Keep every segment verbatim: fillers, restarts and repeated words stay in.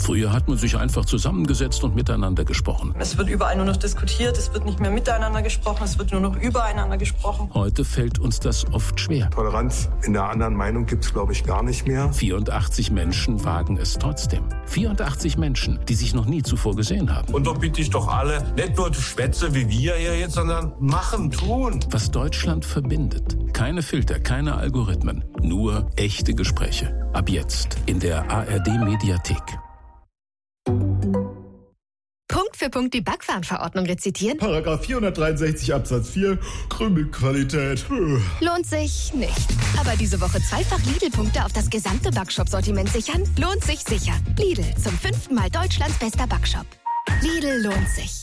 Früher hat man sich einfach zusammengesetzt und miteinander gesprochen. Es wird überall nur noch diskutiert, es wird nicht mehr miteinander gesprochen, es wird nur noch übereinander gesprochen. Heute fällt uns das oft schwer. Toleranz in der anderen Meinung gibt es, glaube ich, gar nicht mehr. vierundachtzig Menschen wagen es trotzdem. vierundachtzig Menschen, die sich noch nie zuvor gesehen haben. Und doch bitte ich doch alle, nicht nur Schwätze wie wir hier jetzt, sondern machen, tun. Was Deutschland verbindet. Keine Filter, keine Algorithmen, nur echte Gespräche. Ab jetzt in der A R D-Mediathek. Punkt für Punkt die Backwarenverordnung rezitieren? Paragraph vierhundertdreiundsechzig Absatz vier, Krümelqualität. Lohnt sich nicht. Aber diese Woche zweifach Lidl-Punkte auf das gesamte Backshop-Sortiment sichern? Lohnt sich sicher. Lidl, zum fünften Mal Deutschlands bester Backshop. Lidl lohnt sich.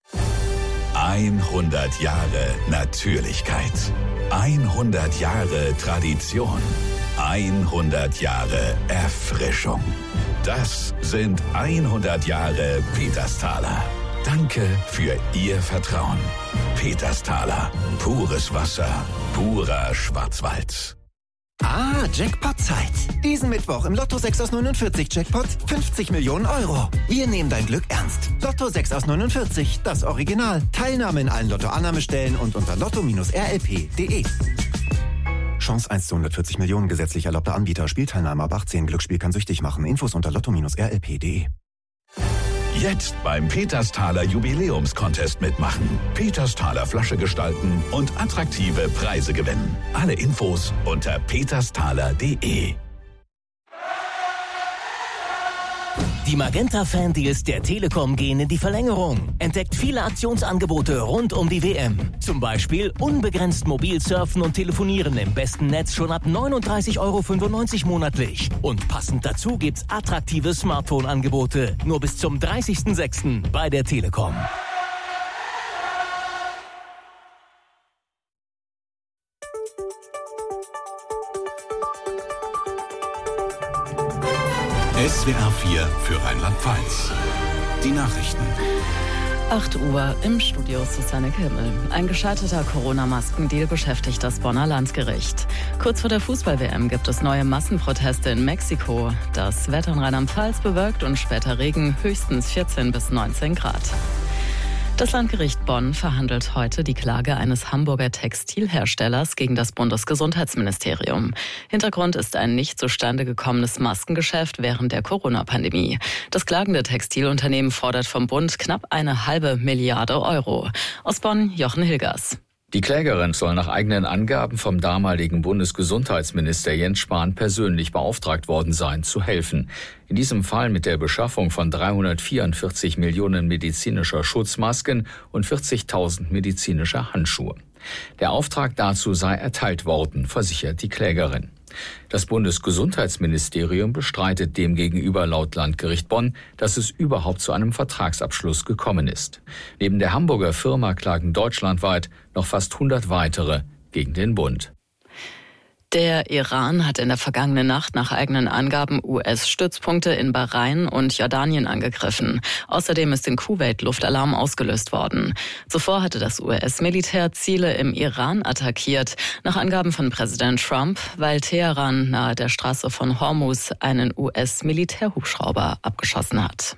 hundert Jahre Natürlichkeit. hundert Jahre Tradition. hundert Jahre Erfrischung. Das sind hundert Jahre Petersthaler. Danke für Ihr Vertrauen. Petersthaler. Pures Wasser. Purer Schwarzwald. Ah, Jackpot-Zeit. Diesen Mittwoch im Lotto sechs aus neunundvierzig Jackpot fünfzig Millionen Euro. Wir nehmen dein Glück ernst. Lotto sechs aus neunundvierzig, das Original. Teilnahme in allen Lotto-Annahmestellen und unter lotto R L P punkt de. Chance eins zu hundertvierzig Millionen, gesetzlich erlaubter Anbieter. Spielteilnahme ab achtzehn. Glücksspiel kann süchtig machen. Infos unter lotto R L P punkt de. Jetzt beim Petersthaler Jubiläumscontest mitmachen. Petersthaler Flasche gestalten und attraktive Preise gewinnen. Alle Infos unter petersthaler punkt de. Die Magenta-Fan-Deals der Telekom gehen in die Verlängerung. Entdeckt viele Aktionsangebote rund um die W M. Zum Beispiel unbegrenzt mobil surfen und telefonieren im besten Netz schon ab neununddreißig Euro fünfundneunzig monatlich. Und passend dazu gibt's attraktive Smartphone-Angebote. Nur bis zum dreißigsten sechsten bei der Telekom. S W R vier für Rheinland-Pfalz. Die Nachrichten. acht Uhr im Studio Susanne Kimmel. Ein gescheiterter Corona-Maskendeal beschäftigt das Bonner Landgericht. Kurz vor der Fußball-W M gibt es neue Massenproteste in Mexiko. Das Wetter in Rheinland-Pfalz bewölkt und später Regen, höchstens vierzehn bis neunzehn Grad. Das Landgericht Bonn verhandelt heute die Klage eines Hamburger Textilherstellers gegen das Bundesgesundheitsministerium. Hintergrund ist ein nicht zustande gekommenes Maskengeschäft während der Corona-Pandemie. Das klagende Textilunternehmen fordert vom Bund knapp eine halbe Milliarde Euro. Aus Bonn, Jochen Hilgers. Die Klägerin soll nach eigenen Angaben vom damaligen Bundesgesundheitsminister Jens Spahn persönlich beauftragt worden sein, zu helfen. In diesem Fall mit der Beschaffung von dreihundertvierundvierzig Millionen medizinischer Schutzmasken und vierzigtausend medizinischer Handschuhe. Der Auftrag dazu sei erteilt worden, versichert die Klägerin. Das Bundesgesundheitsministerium bestreitet demgegenüber laut Landgericht Bonn, dass es überhaupt zu einem Vertragsabschluss gekommen ist. Neben der Hamburger Firma klagen deutschlandweit noch fast hundert weitere gegen den Bund. Der Iran hat in der vergangenen Nacht nach eigenen Angaben U S-Stützpunkte in Bahrain und Jordanien angegriffen. Außerdem ist in Kuwait Luftalarm ausgelöst worden. Zuvor hatte das U S-Militär Ziele im Iran attackiert. Nach Angaben von Präsident Trump, weil Teheran nahe der Straße von Hormuz einen U S-Militärhubschrauber abgeschossen hat.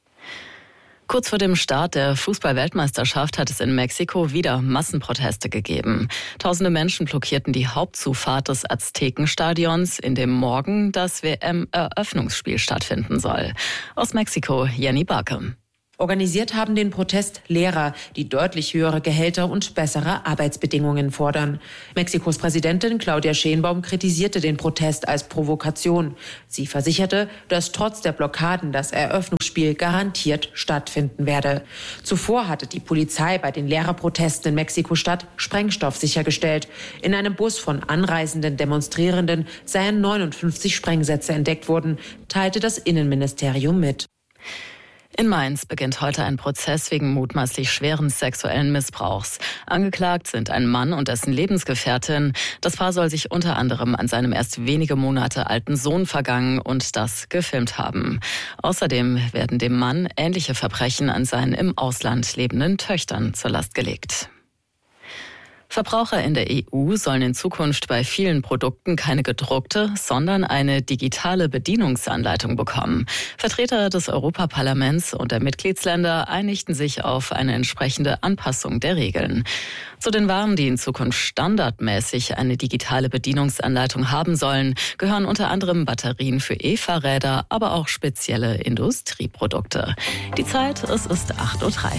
Kurz vor dem Start der Fußball-Weltmeisterschaft hat es in Mexiko wieder Massenproteste gegeben. Tausende Menschen blockierten die Hauptzufahrt des Aztekenstadions, in dem morgen das W M-Eröffnungsspiel stattfinden soll. Aus Mexiko, Jenny Barke. Organisiert haben den Protest Lehrer, die deutlich höhere Gehälter und bessere Arbeitsbedingungen fordern. Mexikos Präsidentin Claudia Sheinbaum kritisierte den Protest als Provokation. Sie versicherte, dass trotz der Blockaden das Eröffnungsspiel garantiert stattfinden werde. Zuvor hatte die Polizei bei den Lehrerprotesten in Mexiko-Stadt Sprengstoff sichergestellt. In einem Bus von anreisenden Demonstrierenden seien neunundfünfzig Sprengsätze entdeckt worden, teilte das Innenministerium mit. In Mainz beginnt heute ein Prozess wegen mutmaßlich schweren sexuellen Missbrauchs. Angeklagt sind ein Mann und dessen Lebensgefährtin. Das Paar soll sich unter anderem an seinem erst wenige Monate alten Sohn vergangen und das gefilmt haben. Außerdem werden dem Mann ähnliche Verbrechen an seinen im Ausland lebenden Töchtern zur Last gelegt. Verbraucher in der E U sollen in Zukunft bei vielen Produkten keine gedruckte, sondern eine digitale Bedienungsanleitung bekommen. Vertreter des Europaparlaments und der Mitgliedsländer einigten sich auf eine entsprechende Anpassung der Regeln. Zu den Waren, die in Zukunft standardmäßig eine digitale Bedienungsanleitung haben sollen, gehören unter anderem Batterien für E-Fahrräder, aber auch spezielle Industrieprodukte. Die Zeit, es ist acht Uhr drei.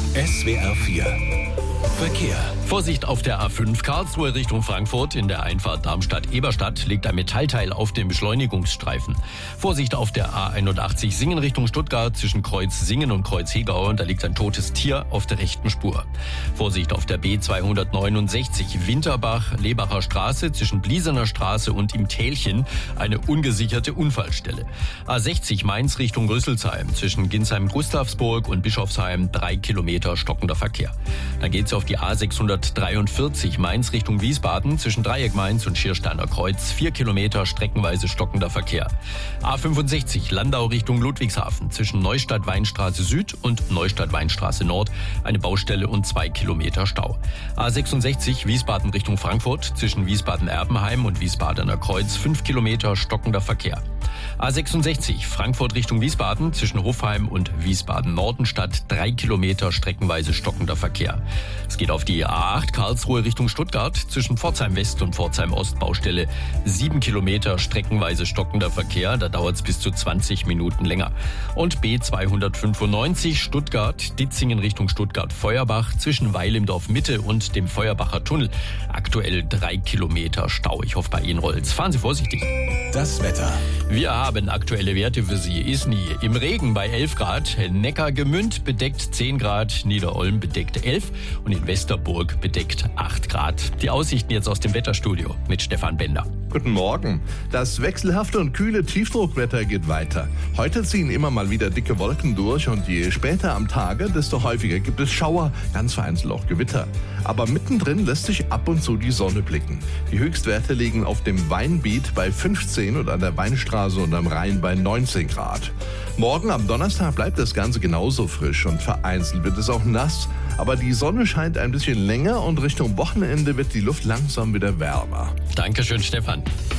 S W R vier Verkehr. Vorsicht auf der A fünf Karlsruhe Richtung Frankfurt. In der Einfahrt Darmstadt-Eberstadt liegt ein Metallteil auf dem Beschleunigungsstreifen. Vorsicht auf der A einundachtzig Singen Richtung Stuttgart zwischen Kreuz Singen und Kreuz Hegau. Da liegt ein totes Tier auf der rechten Spur. Vorsicht auf der B zweihundertneunundsechzig Winterbach-Lebacher Straße zwischen Bliesener Straße und im Tälchen. Eine ungesicherte Unfallstelle. A sechzig Mainz Richtung Rüsselsheim zwischen Ginsheim-Gustavsburg und Bischofsheim. Drei Kilometer stockender Verkehr. Dann geht's auf die A sechshundertdreiundvierzig Mainz Richtung Wiesbaden zwischen Dreieck Mainz und Schiersteiner Kreuz. Vier Kilometer streckenweise stockender Verkehr. A fünfundsechzig Landau Richtung Ludwigshafen zwischen Neustadt-Weinstraße Süd und Neustadt-Weinstraße Nord. Eine Baustelle und zwei Kilometer Stau. A sechsundsechzig Wiesbaden Richtung Frankfurt zwischen Wiesbaden-Erbenheim und Wiesbadener Kreuz. Fünf Kilometer stockender Verkehr. A sechsundsechzig Frankfurt Richtung Wiesbaden zwischen Hofheim und Wiesbaden-Nordenstadt. Drei Kilometer streckenweise stockender Verkehr. Es geht auf die A acht Karlsruhe Richtung Stuttgart zwischen Pforzheim West und Pforzheim Ost Baustelle. Sieben Kilometer streckenweise stockender Verkehr. Da dauert es bis zu zwanzig Minuten länger. Und B zweihundertfünfundneunzig Stuttgart Ditzingen Richtung Stuttgart-Feuerbach zwischen Weil im Dorf Mitte und dem Feuerbacher Tunnel. Aktuell drei Kilometer Stau. Ich hoffe, bei Ihnen rollt's. Fahren Sie vorsichtig. Das Wetter. Wir haben aktuelle Werte für Sie. Isny im Regen bei elf Grad, Neckargemünd bedeckt zehn Grad, Niederolm bedeckt elf und in Westerburg bedeckt acht Grad. Die Aussichten jetzt aus dem Wetterstudio mit Stefan Bender. Guten Morgen. Das wechselhafte und kühle Tiefdruckwetter geht weiter. Heute ziehen immer mal wieder dicke Wolken durch und je später am Tage, desto häufiger gibt es Schauer, ganz vereinzelt auch Gewitter. Aber mittendrin lässt sich ab und zu die Sonne blicken. Die Höchstwerte liegen auf dem Weinbiet bei fünfzehn und an der Weinstraße und am Rhein bei neunzehn Grad. Morgen am Donnerstag bleibt das Ganze genauso frisch und vereinzelt wird es auch nass. Aber die Sonne scheint ein bisschen länger und Richtung Wochenende wird die Luft langsam wieder wärmer. Dankeschön, Stefan.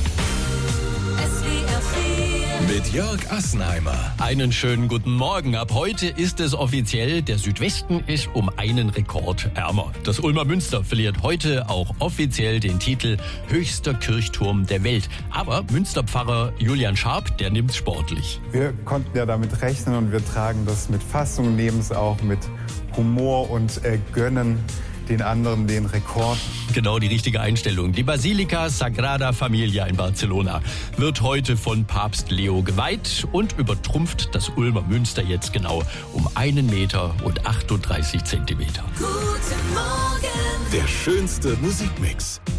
Mit Jörg Assenheimer. Einen schönen guten Morgen. Ab heute ist es offiziell, der Südwesten ist um einen Rekord ärmer. Das Ulmer Münster verliert heute auch offiziell den Titel höchster Kirchturm der Welt. Aber Münsterpfarrer Julian Scharp, der nimmt's sportlich. Wir konnten ja damit rechnen und wir tragen das mit Fassung, nehmen es auch mit Humor und äh, gönnen den anderen den Rekord. Genau die richtige Einstellung. Die Basilika Sagrada Familia in Barcelona wird heute von Papst Leo geweiht und übertrumpft das Ulmer Münster jetzt genau um einen Meter und achtunddreißig Zentimeter. Guten Morgen. Der schönste Musikmix.